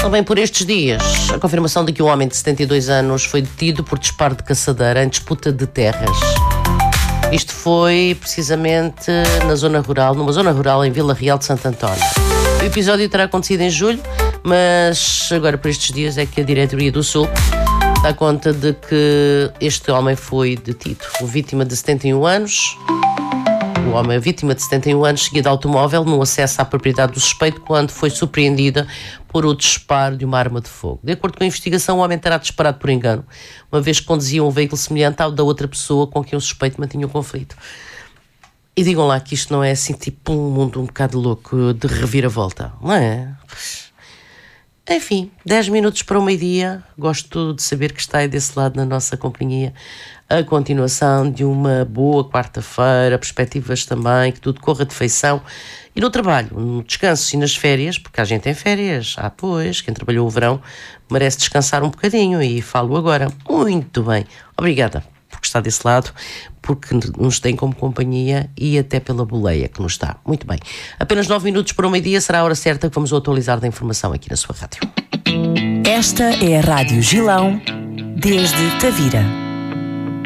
Bem, por estes dias, a confirmação de que um homem de 72 anos foi detido por disparo de caçadeira em disputa de terras. Isto foi precisamente numa zona rural em Vila Real de Santo António. O episódio terá acontecido em julho, mas agora por estes dias é que a Diretoria do Sul dá conta de que este homem foi detido. O vítima de 71 anos... O homem, vítima de 71 anos, seguia de automóvel no acesso à propriedade do suspeito quando foi surpreendida por o disparo de uma arma de fogo. De acordo com a investigação, o homem terá disparado por engano, uma vez que conduzia um veículo semelhante ao da outra pessoa com quem o suspeito mantinha o conflito. E digam lá que isto não é assim tipo um mundo um bocado louco de reviravolta, não é? Enfim, 10 minutos para o meio-dia, gosto de saber que está aí desse lado na nossa companhia a continuação de uma boa quarta-feira, perspectivas também, que tudo corra de feição. E no trabalho, no descanso e nas férias, porque a gente tem férias, pois, quem trabalhou o verão merece descansar um bocadinho e falo agora. Muito bem, obrigada por estar desse lado, porque nos tem como companhia e até pela boleia que nos dá. Muito bem, apenas 9 minutos para o meio-dia será a hora certa que vamos atualizar da informação aqui na sua rádio. Esta é a Rádio Gilão, desde Tavira.